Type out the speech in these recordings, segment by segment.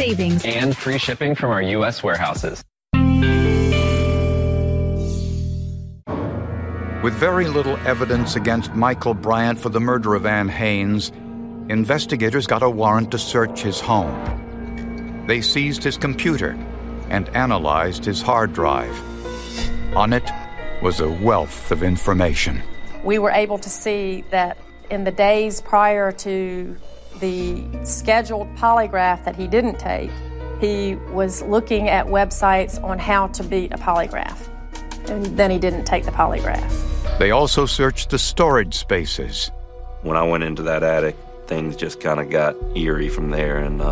savings, and free shipping from our U.S. warehouses. With very little evidence against Michael Bryant for the murder of Ann Haynes, investigators got a warrant to search his home. They seized his computer and analyzed his hard drive. On it was a wealth of information. We were able to see that in the days prior to the scheduled polygraph that he didn't take, he was looking at websites on how to beat a polygraph. And then he didn't take the polygraph. They also searched the storage spaces. When I went into that attic, things just kind of got eerie from there. And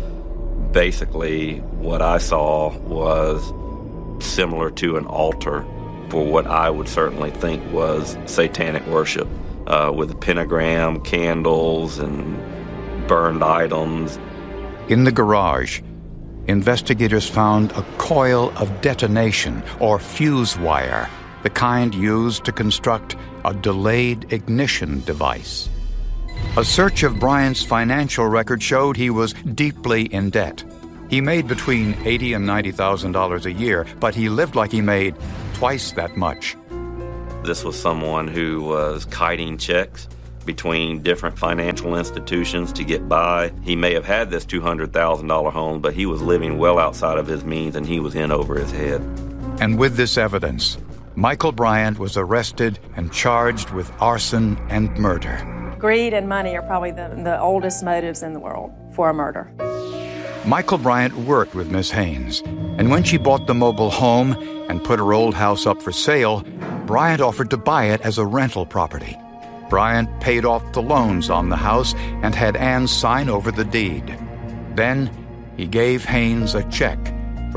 basically what I saw was similar to an altar for what I would certainly think was satanic worship, with a pentagram, candles, and burned items. In the garage, investigators found a coil of detonation or fuse wire, the kind used to construct a delayed ignition device. A search of Bryant's financial record showed he was deeply in debt. He made between $80,000 and $90,000 a year, but he lived like he made twice that much. This was someone who was kiting checks between different financial institutions to get by. He may have had this $200,000 home, but he was living well outside of his means, and he was in over his head. And with this evidence, Michael Bryant was arrested and charged with arson and murder. Greed and money are probably the oldest motives in the world for a murder. Michael Bryant worked with Miss Haynes, and when she bought the mobile home and put her old house up for sale, Bryant offered to buy it as a rental property. Bryant paid off the loans on the house and had Ann sign over the deed. Then he gave Haynes a check for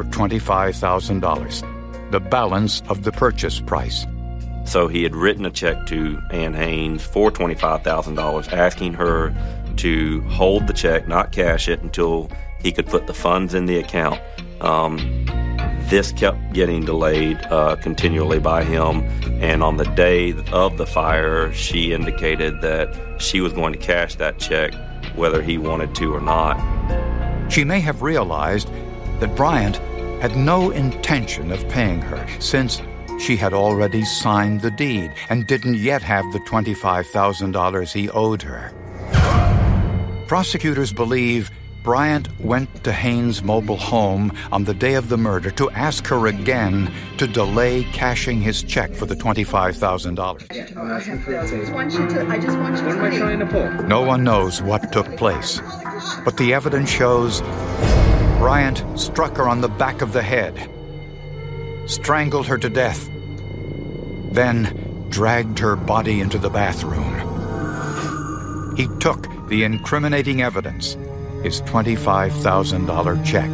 $25,000, the balance of the purchase price. So he had written a check to Ann Haynes for $25,000, asking her to hold the check, not cash it, until he could put the funds in the account. This kept getting delayed continually by him, and on the day of the fire, she indicated that she was going to cash that check whether he wanted to or not. She may have realized that Bryant had no intention of paying her, since she had already signed the deed and didn't yet have the $25,000 he owed her. Prosecutors believe Bryant went to Haynes' mobile home on the day of the murder to ask her again to delay cashing his check for the $25,000. No one knows what took place, but the evidence shows Bryant struck her on the back of the head, strangled her to death, then dragged her body into the bathroom. He took the incriminating evidence, his $25,000 check.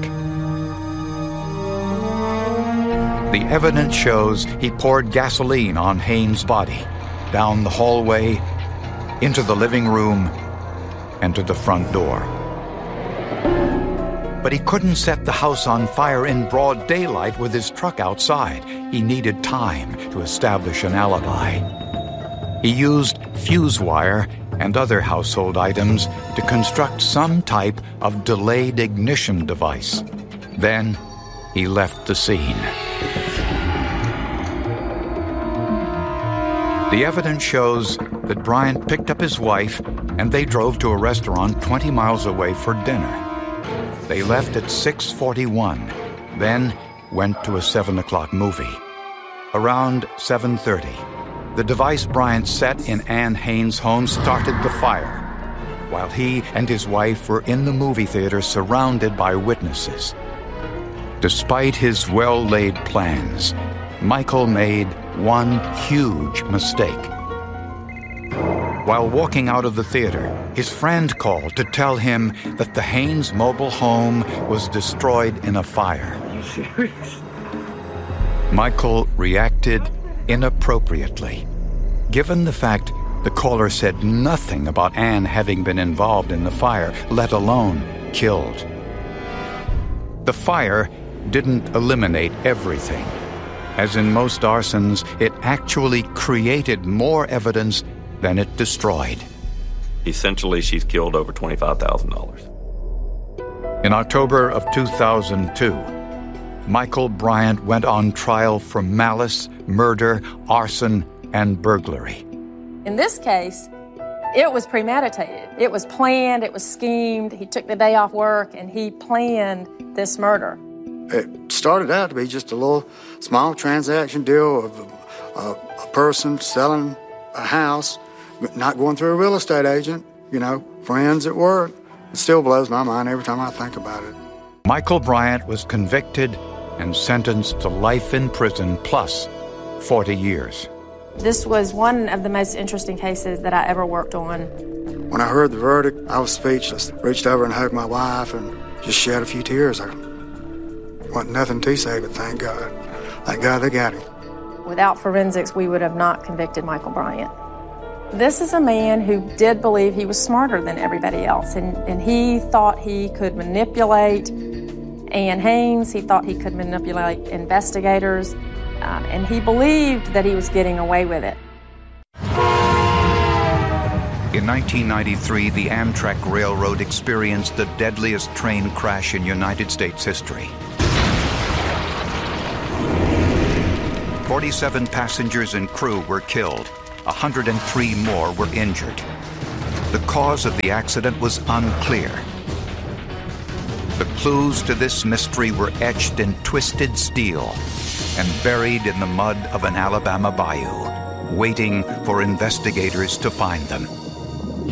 The evidence shows he poured gasoline on Haynes' body, down the hallway, into the living room, and to the front door. But he couldn't set the house on fire in broad daylight with his truck outside. He needed time to establish an alibi. He used fuse wire and other household items to construct some type of delayed ignition device. Then he left the scene. The evidence shows that Bryant picked up his wife and they drove to a restaurant 20 miles away for dinner. They left at 6:41, then went to a 7 o'clock movie. Around 7:30, the device Bryant set in Ann Haynes' home started the fire, while he and his wife were in the movie theater surrounded by witnesses. Despite his well-laid plans, Michael made one huge mistake. While walking out of the theater, his friend called to tell him that the Haynes mobile home was destroyed in a fire. Are you serious? Michael reacted inappropriately, given the fact the caller said nothing about Ann having been involved in the fire, let alone killed. The fire didn't eliminate everything. As in most arsons, it actually created more evidence than it destroyed. Essentially, she's killed over $25,000. In In October of 2002, Michael Bryant went on trial for malice, murder, arson, and burglary. In this case, it was premeditated. It was planned, it was schemed. He took the day off work and he planned this murder. It started out to be just a little small transaction deal of a person selling a house, not going through a real estate agent, friends at work. It still blows my mind every time I think about it. Michael Bryant was convicted and sentenced to life in prison plus 40 years. This was one of the most interesting cases that I ever worked on. When I heard the verdict, I was speechless. Reached over and hugged my wife and just shed a few tears. I wasn't nothing to say, but thank God. Thank God they got him. Without forensics, we would have not convicted Michael Bryant. This is a man who did believe he was smarter than everybody else, and he thought he could manipulate Ann Haynes. He thought he could manipulate investigators, and he believed that he was getting away with it. In 1993, the Amtrak Railroad experienced the deadliest train crash in United States history. 47 passengers and crew were killed. 103 more were injured. The cause of the accident was unclear. The clues to this mystery were etched in twisted steel and buried in the mud of an Alabama bayou, waiting for investigators to find them.